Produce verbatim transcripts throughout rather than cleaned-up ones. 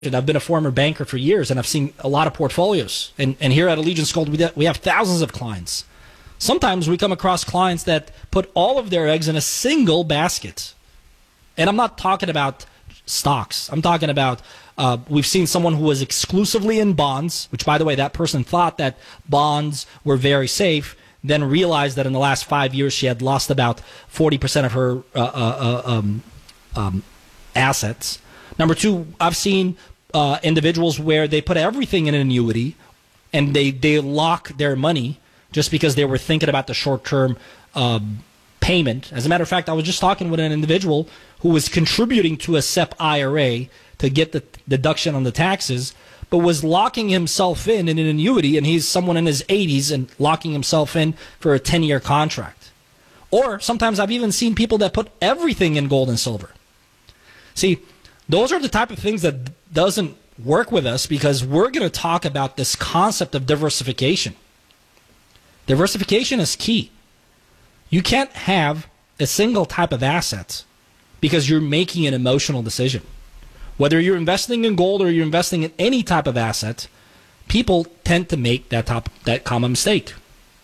I've been a former banker for years, and I've seen a lot of portfolios. And, and here at Allegiance Gold, we, we have thousands of clients. Sometimes we come across clients that put all of their eggs in a single basket. And I'm not talking about stocks. I'm talking about, uh, we've seen someone who was exclusively in bonds, which, by the way, that person thought that bonds were very safe, then realized that in the last five years she had lost about forty percent of her uh, uh, um, um, assets. Number two, I've seen uh, individuals where they put everything in an annuity and they, they lock their money just because they were thinking about the short-term um, payment. As a matter of fact, I was just talking with an individual who was contributing to a S E P I R A to get the deduction on the taxes, but was locking himself in in an annuity, and he's someone in his eighties and locking himself in for a ten-year contract. Or sometimes I've even seen people that put everything in gold and silver. See, those are the type of things that doesn't work with us, because we're going to talk about this concept of diversification. Diversification is key. You can't have a single type of asset because you're making an emotional decision. Whether you're investing in gold or you're investing in any type of asset, people tend to make that top, that common mistake.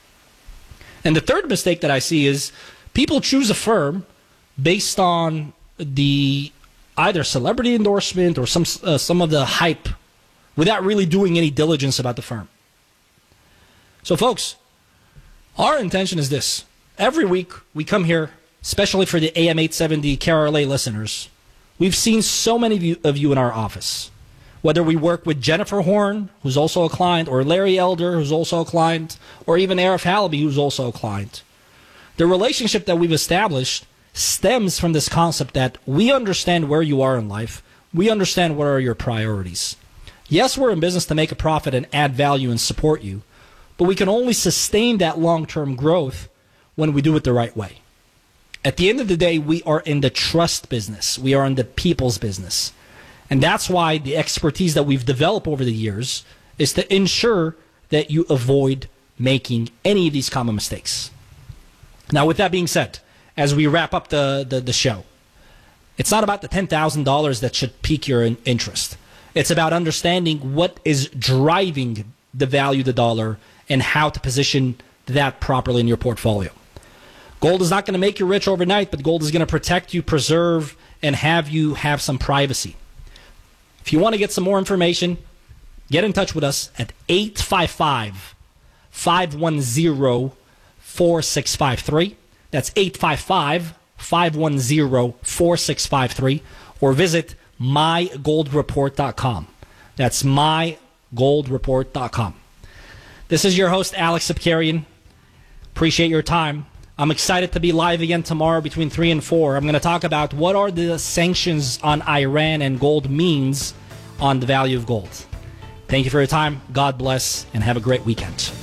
And the third mistake that I see is people choose a firm based on the either celebrity endorsement or some uh, some of the hype without really doing any diligence about the firm. So, folks, our intention is this. Every week we come here, especially for the A M eight seventy K R L A listeners. We've seen so many of you, of you in our office. Whether we work with Jennifer Horn, who's also a client, or Larry Elder, who's also a client, or even Arif Halaby, who's also a client. The relationship that we've established stems from this concept that we understand where you are in life. We understand what are your priorities. Yes, we're in business to make a profit and add value and support you, but we can only sustain that long-term growth when we do it the right way. At the end of the day, we are in the trust business. We are in the people's business. And that's why the expertise that we've developed over the years is to ensure that you avoid making any of these common mistakes. Now, with that being said, as we wrap up the, the, the show, it's not about the ten thousand dollars that should pique your in- interest. It's about understanding what is driving the value of the dollar and how to position that properly in your portfolio. Gold is not going to make you rich overnight, but gold is going to protect you, preserve, and have you have some privacy. If you want to get some more information, get in touch with us at eight five five, five one zero, four six five three. That's eight five five, five one zero, four six five three. Or visit my gold report dot com. That's my gold report dot com. This is your host, Alex Sapkarian. Appreciate your time. I'm excited to be live again tomorrow between three and four. I'm going to talk about what are the sanctions on Iran and gold means on the value of gold. Thank you for your time. God bless, and have a great weekend.